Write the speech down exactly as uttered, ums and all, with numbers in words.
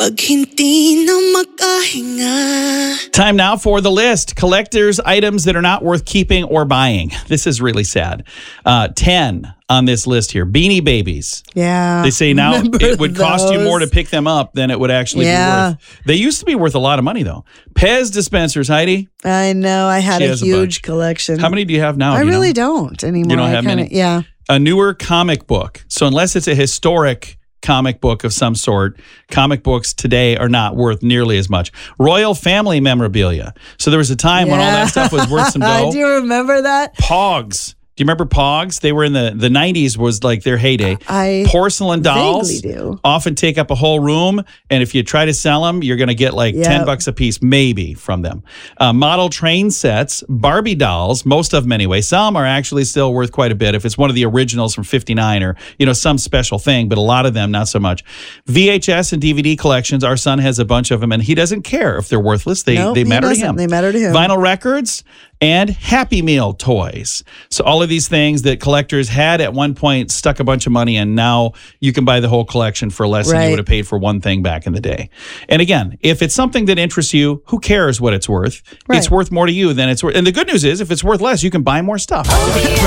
Pag hindi na makahinga. Time now for the list. Collector's items that are not worth keeping or buying. This is really sad. Uh, ten on this list here. Beanie Babies. Yeah. They say now Remember it would cost you those? more to pick them up than it would actually Yeah. be worth. They used to be worth a lot of money, though. Pez dispensers, Heidi. I know. I had She a has a huge bunch. collection. How many do you have now? I Do you know? really don't anymore. You don't I have kinda, many? Yeah. A newer comic book. So unless it's a historic comic book of some sort, comic books today are not worth nearly as much. Royal family memorabilia. So there was a time when all that stuff was worth some dough. Do you remember that? Pogs. Do you remember Pogs? They were in the, the nineties was like their heyday. I Porcelain dolls vaguely do. often take up a whole room. And if you try to sell them, you're going to get like Yep. ten bucks a piece, maybe, from them. Uh, model train sets, Barbie dolls, most of them anyway. Some are actually still worth quite a bit if it's one of the originals from fifty-nine or, you know, some special thing, but a lot of them, not so much. V H S and D V D collections, our son has a bunch of them, and he doesn't care if they're worthless. They, Nope, they he matter to doesn't. him. They matter to him. Vinyl records and Happy Meal toys. So all of these things that collectors had at one point stuck a bunch of money in. Now you can buy the whole collection for less than you Right. would have paid for one thing back in the day. And again, if it's something that interests you, who cares what it's worth? Right. It's worth more to you than it's worth. And the good news is, if it's worth less, you can buy more stuff.